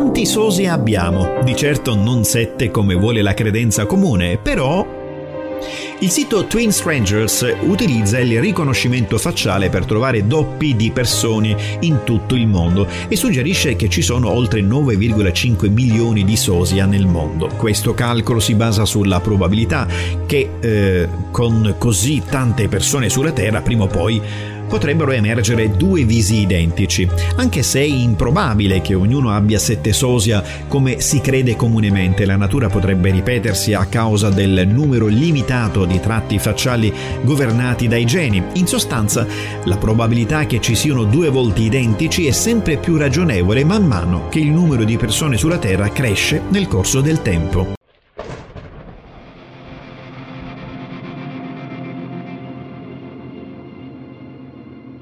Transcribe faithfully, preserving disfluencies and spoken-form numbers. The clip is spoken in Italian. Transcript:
Quanti sosia abbiamo? Di certo non sette come vuole la credenza comune, però... Il sito Twin Strangers utilizza il riconoscimento facciale per trovare doppi di persone in tutto il mondo e suggerisce che ci sono oltre nove virgola cinque milioni di sosia nel mondo. Questo calcolo si basa sulla probabilità che eh, con così tante persone sulla Terra prima o poi potrebbero emergere due visi identici, anche se è improbabile che ognuno abbia sette sosia come si crede comunemente. La natura potrebbe ripetersi a causa del numero limitato di tratti facciali governati dai geni. In sostanza, la probabilità che ci siano due volti identici è sempre più ragionevole man mano che il numero di persone sulla Terra cresce nel corso del tempo.